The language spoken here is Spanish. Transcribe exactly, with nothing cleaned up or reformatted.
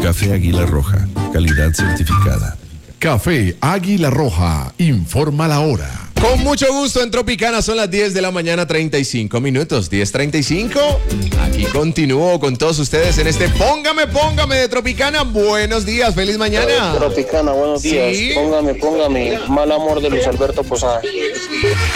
Café Águila Roja, calidad certificada. Café Águila Roja, informa la hora. Con mucho gusto en Tropicana, son las diez de la mañana, treinta y cinco minutos, diez treinta y cinco. Aquí continúo con todos ustedes en este Póngame, Póngame de Tropicana. Buenos días, feliz mañana. Tropicana, buenos días. ¿Sí? Póngame, póngame. Mal amor de Luis Alberto Posada.